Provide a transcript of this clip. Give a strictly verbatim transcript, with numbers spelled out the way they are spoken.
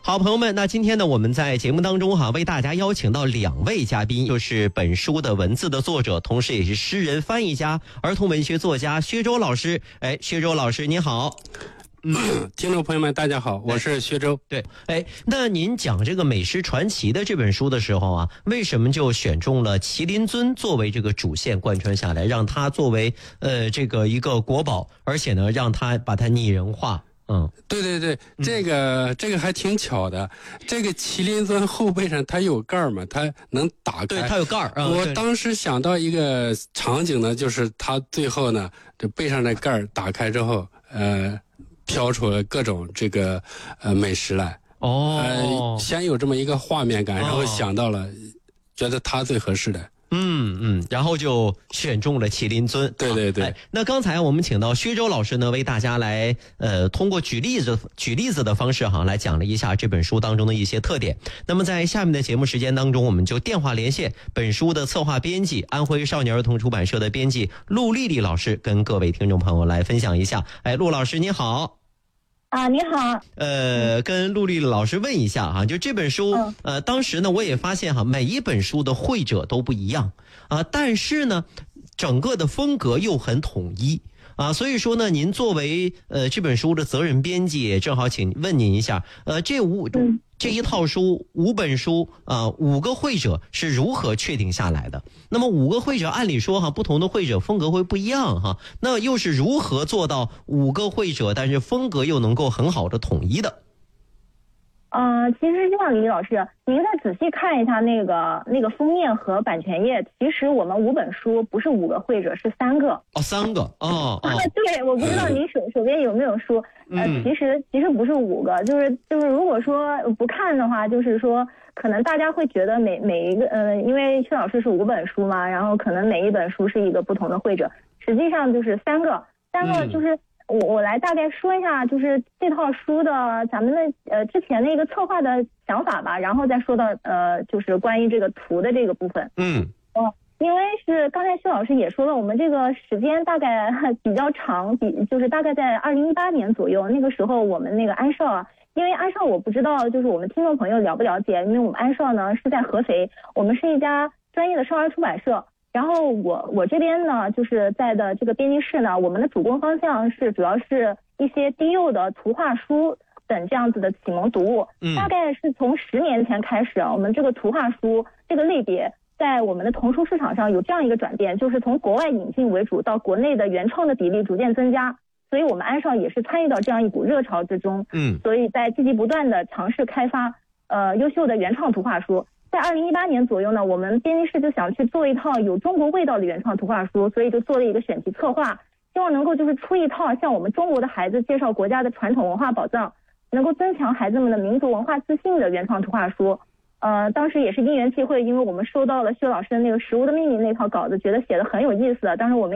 好朋友们，那今天呢，我们在节目当中哈，为大家邀请到两位嘉宾，就是本书的文字的作者，同时也是诗人、翻译家、儿童文学作家薛周老师。哎，薛周老师您好。 嗯，听众朋友们大家好，我是薛周。 对，哎，那您讲这个美食传奇的这本书的时候啊，为什么就选中了麒麟尊作为这个主线贯穿下来，让它作为呃这个一个国宝，而且呢让它把它拟人化？嗯， 对对对，这个、嗯、这个还挺巧的。这个麒麟尊后背上它有盖儿嘛，它能打开。 对，它有盖儿、嗯。 我当时想到一个场景呢，就是它最后呢，这背上的盖儿打开之后，呃。飘出了各种这个呃美食来哦， 呃，先有这么一个画面感，然后想到了，哦、觉得它最合适的， 嗯嗯，然后就选中了麒麟尊。 对对对。 哎、那刚才我们请到薛周老师呢，为大家来呃通过举例子举例子的方式哈，来讲了一下这本书当中的一些特点。那么在下面的节目时间当中，我们就电话连线本书的策划编辑，安徽少年儿童出版社的编辑陆丽丽老师，跟各位听众朋友来分享一下。哎，陆老师你好。 啊，你好。 呃，跟陆丽老师问一下哈，就这本书， 嗯、 呃，当时呢我也发现哈，每一本书的绘者都不一样啊，但是呢，整个的风格又很统一啊，所以说呢，您作为呃这本书的责任编辑，正好请问您一下，呃，这五、嗯、这一套书五本书啊、呃，五个绘者是如何确定下来的？那么五个绘者按理说哈，不同的绘者风格会不一样哈，那又是如何做到五个绘者但是风格又能够很好的统一的？ 呃，其实这样，李老师，您再仔细看一下那个那个封面和版权页，其实我们五本书不是五个绘者，是三个。 哦，三个哦。哦对，我不知道您手手边有没有书，呃， 嗯、 其实其实不是五个，就是就是如果说不看的话，就是说可能大家会觉得每每一个，呃，因为薛老师是五本书嘛，然后可能每一本书是一个不同的绘者，实际上就是三个，三个就是。嗯我我来大概说一下，就是这套书的咱们的呃之前的一个策划的想法吧，然后再说到呃就是关于这个图的这个部分。 嗯。 哦，因为是刚才薛老师也说了，我们这个时间大概比较长，比就是大概在二零一八年左右，那个时候我们那个安少啊，因为安少我不知道就是我们听众朋友了不了解，因为我们安少呢是在合肥，我们是一家专业的少儿出版社。然后我我这边呢，就是在的这个编辑室呢，我们的主攻方向是主要是一些低幼的图画书等这样子的启蒙读物。嗯，大概是从十年前开始啊，我们这个图画书这个类别在我们的童书市场上有这样一个转变，就是从国外引进为主，到国内的原创的比例逐渐增加。所以我们安少也是参与到这样一股热潮之中。嗯，所以在积极不断的尝试开发呃优秀的原创图画书。在二零一八年左右呢，我们编辑室就想去做一套有中国味道的原创图画书，所以就做了一个选题策划，希望能够就是出一套向我们中国的孩子介绍国家的传统文化宝藏，能够增强孩子们的民族文化自信的原创图画书。呃，当时也是因缘际会，因为我们收到了薛老师的那个《食物的秘密》那套稿子，觉得写得很有意思，当时我们